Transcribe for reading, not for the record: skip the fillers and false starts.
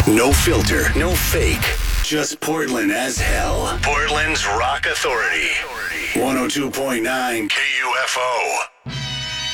No filter, no fake. Just Portland as hell. Portland's Rock Authority. 102.9 KUFO.